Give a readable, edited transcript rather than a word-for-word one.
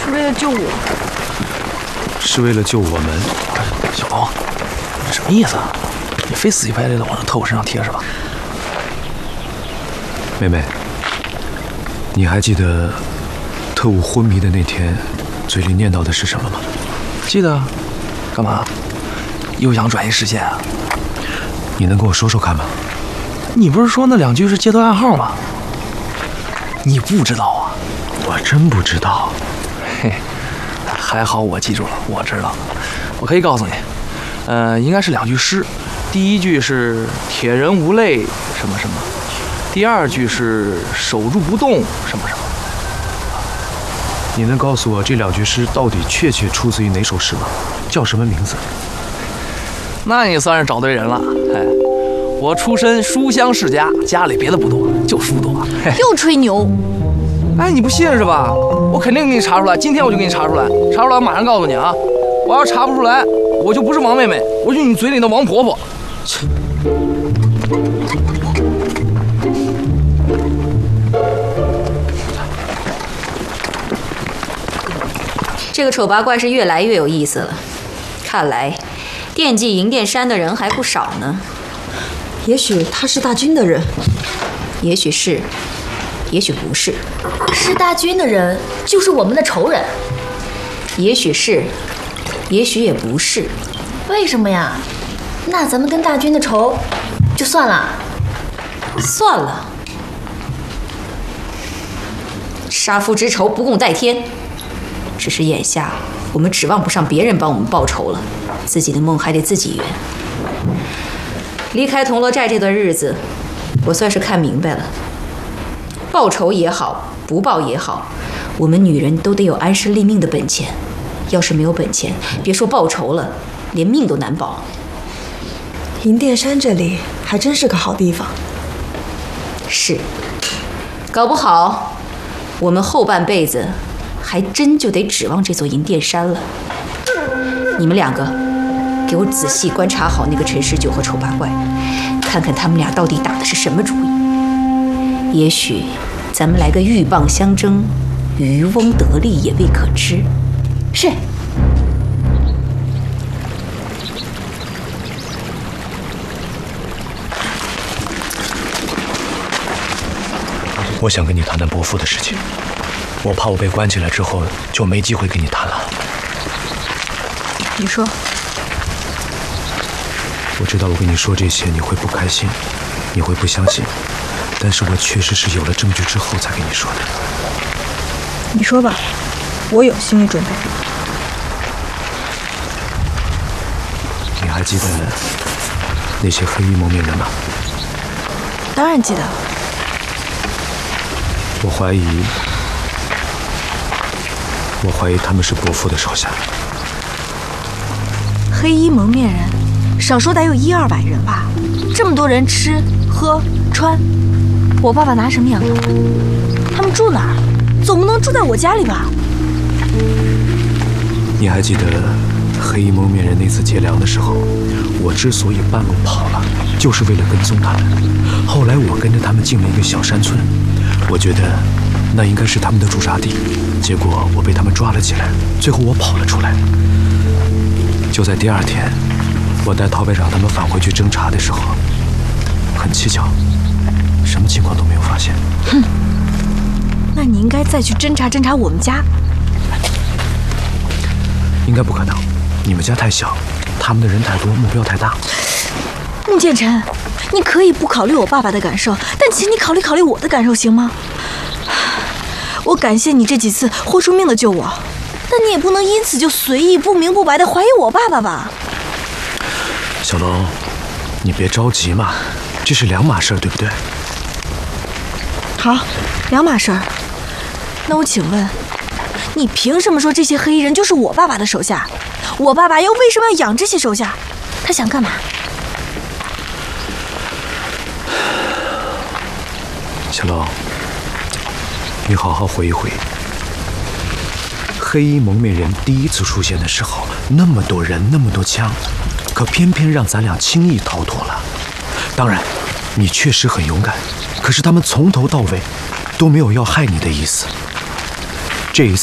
是为了救我。 是为了救我们。 小龙，什么意思啊？你非死乞白赖的往这特务身上贴是吧？ 妹妹，你还记得特务昏迷的那天，嘴里念叨的是什么吗？ 记得。干嘛？又想转移视线啊？ 你能跟我说说看吗？ 你不是说那2句是街头暗号吗？你不知道啊？ 我真不知道。 嘿，还好我记住了，我知道。我可以告诉你，应该是2句诗。第1句是铁人无泪什么什么，第2句是守住不动什么什么。 你能告诉我这2句诗到底确切出自于哪首诗吗？叫什么名字？ 那你算是找对人了。哎，我出身书香世家，家里别的不多，就书多。 又吹牛。 哎，你不信是吧？我肯定给你查出来，今天我就给你查出来，查出来我马上告诉你啊！我要查不出来，我就不是王妹妹，我就是你嘴里的王婆婆。切！ 这个丑八怪是越来越有意思了，看来惦记银殿山的人还不少呢。 也许他是大军的人， 也许是，也许不是。 是大军的人就是我们的仇人， 也许是，也许也不是。 为什么呀？那咱们跟大军的仇就算了。 算了，杀父之仇不共戴天。只是眼下我们指望不上别人帮我们报仇了，自己的梦还得自己圆。离开铜锣寨这段日子，我算是看明白了，报仇也好，不报也好，我们女人都得有安身立命的本钱。要是没有本钱，别说报仇了，连命都难保。 银殿山这里还真是个好地方。 是，搞不好我们后半辈子还真就得指望这座银殿山了。你们2个给我仔细观察好那个陈十九和丑八怪，看看他们俩到底打的是什么主意。也许咱们来个鹬蚌相争，渔翁得利也未可知。是。 我想跟你谈谈伯父的事情，我怕我被关起来之后就没机会跟你谈了。 你说。 我知道我跟你说这些你会不开心，你会不相信，但是我确实是有了证据之后才跟你说的。 你说吧，我有心理准备。 你还记得那些黑衣蒙面人吗？ 当然记得。 我怀疑他们是伯父的手下。 黑衣蒙面人，少说得有100-200人吧？这么多人吃喝穿，我爸爸拿什么养他们？他们住哪儿？总不能住在我家里吧？ 你还记得黑衣蒙面人那次劫粮的时候，我之所以半路跑了，就是为了跟踪他们。后来我跟着他们进了一个小山村，我觉得那应该是他们的驻扎地，结果我被他们抓了起来，最后我跑了出来。就在第2天，我带陶排长他们返回去侦查的时候，很蹊跷，什么情况都没有发现。 哼，那你应该再去侦查侦查我们家。 应该不可能，你们家太小，他们的人太多，目标太大。 穆建成，你可以不考虑我爸爸的感受，但请你考虑考虑我的感受，行吗？我感谢你这几次豁出命的救我，但你也不能因此就随意不明不白的怀疑我爸爸吧？ 小龙，你别着急嘛，这是2码事，对不对？ 好，2码事。那我请问，你凭什么说这些黑衣人就是我爸爸的手下？我爸爸又为什么要养这些手下？他想干嘛？ 小龙，你好好回忆回忆，黑衣蒙面人第1次出现的时候，那么多人，那么多枪，可偏偏让咱俩轻易逃脱了。当然，你确实很勇敢，可是他们从头到尾都没有要害你的意思。这一次